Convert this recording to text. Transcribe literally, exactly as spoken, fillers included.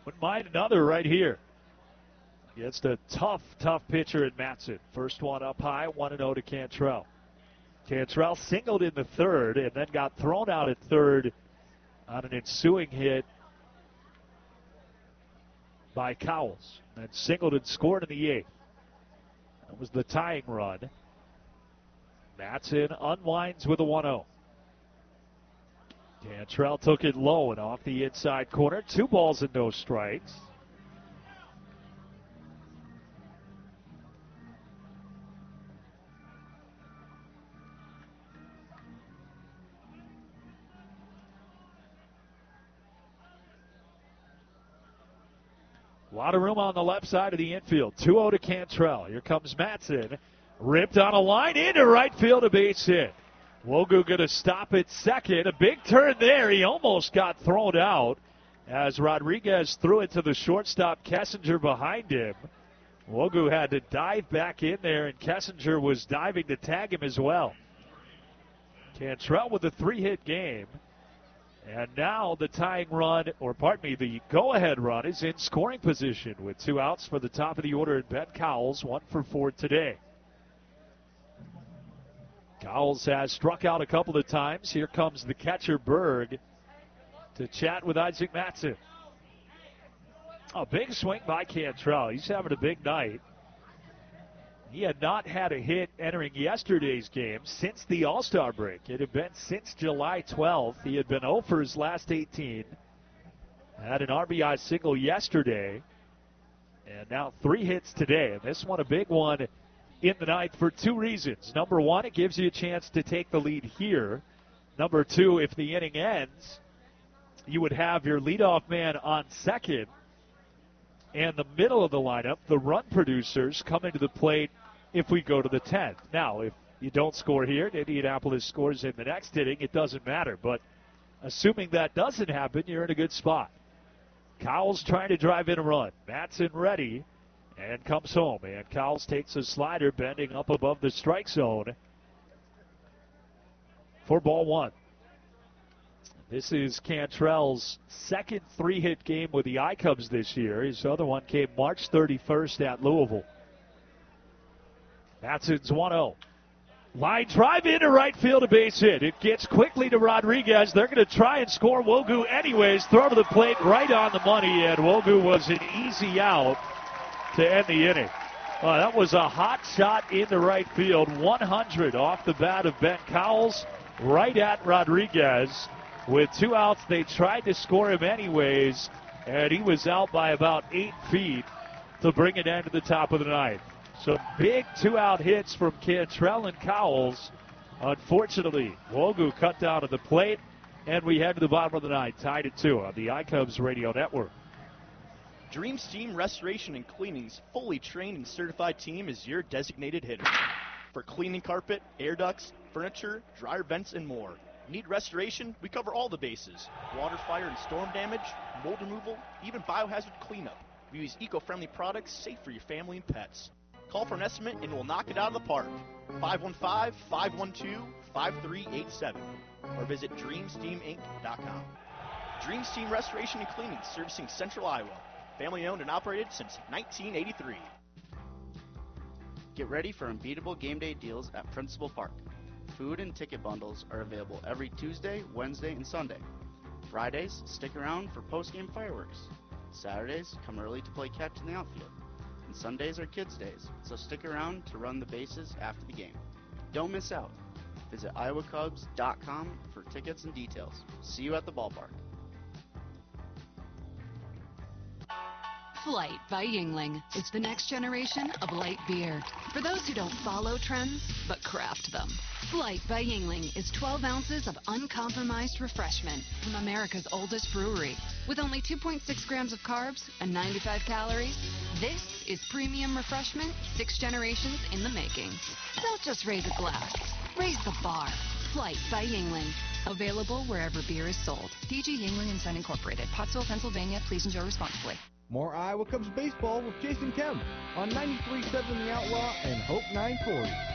Wouldn't mind another right here. Against a tough, tough pitcher in Matson. First one up high, one and oh to Cantrell. Cantrell singled in the third and then got thrown out at third on an ensuing hit by Cowles. And singled and scored in the eighth. That was the tying run. Matson unwinds with a one oh. Cantrell took it low and off the inside corner. Two balls and no strikes. A lot of room on the left side of the infield. two oh to Cantrell. Here comes Matson. Ripped on a line into right field, a base hit. Wogu going to stop at second. A big turn there. He almost got thrown out as Rodriguez threw it to the shortstop, Kessinger behind him. Wogu had to dive back in there, and Kessinger was diving to tag him as well. Cantrell with a three-hit game. And now the tying run, or pardon me, the go-ahead run is in scoring position with two outs for the top of the order at Ben Cowles, one for four today. Cowles has struck out a couple of times. Here comes the catcher, Berg, to chat with Isaac Matson. A big swing by Cantrell. He's having a big night. He had not had a hit entering yesterday's game since the All-Star break. It had been since July twelfth. He had been oh for his last eighteen. Had an R B I single yesterday. And now three hits today. And this one a big one in the ninth for two reasons. Number one, it gives you a chance to take the lead here. Number two, if the inning ends, you would have your leadoff man on second. And the middle of the lineup, the run producers, come into the plate if we go to the tenth. Now, if you don't score here and Indianapolis scores in the next inning, it doesn't matter. But assuming that doesn't happen, you're in a good spot. Cowles trying to drive in a run. Matson ready and comes home. And Cowles takes a slider, bending up above the strike zone for ball one. This is Cantrell's second three-hit game with the I-Cubs this year. His other one came March thirty-first at Louisville. Matson's one oh. Line drive into right field, a base hit. It gets quickly to Rodriguez. They're going to try and score. Wogu anyways. Throw to the plate right on the money, and Wogu was an easy out to end the inning. Well, that was a hot shot into right field. one hundred off the bat of Ben Cowles, right at Rodriguez. With two outs, they tried to score him anyways, and he was out by about eight feet to bring it into the top of the ninth. So big two-out hits from Cantrell and Cowles. Unfortunately, Wogu cut down to the plate, and we head to the bottom of the ninth, tied at two on the I-Cubs Radio Network. Dream Steam Restoration and Cleaning's fully trained and certified team is your designated hitter. For cleaning carpet, air ducts, furniture, dryer vents, and more. Need restoration? We cover all the bases. Water, fire, and storm damage, mold removal, even biohazard cleanup. We use eco-friendly products safe for your family and pets. Call for an estimate and we'll knock it out of the park. five one five, five one two, five three eight seven or visit dream steam inc dot com. Dream Steam Restoration and Cleaning, servicing Central Iowa. Family owned and operated since nineteen eighty-three. Get ready for unbeatable game day deals at Principal Park. Food and ticket bundles are available every Tuesday, Wednesday, and Sunday. Fridays, stick around for post-game fireworks. Saturdays, come early to play catch in the outfield. And Sundays are kids' days, so stick around to run the bases after the game. Don't miss out. Visit iowa cubs dot com for tickets and details. See you at the ballpark. Flight by Yuengling is the next generation of light beer. For those who don't follow trends, but craft them. Flight by Yuengling is twelve ounces of uncompromised refreshment from America's oldest brewery. With only two point six grams of carbs and ninety-five calories, this is premium refreshment six generations in the making. Don't just raise a glass, raise the bar. Flight by Yuengling. Available wherever beer is sold. D G Yuengling and Son Incorporated, Pottsville, Pennsylvania. Please enjoy responsibly. More Iowa Cubs baseball with Jason Kemp on ninety-three point seven The Outlaw and Hope nine forty.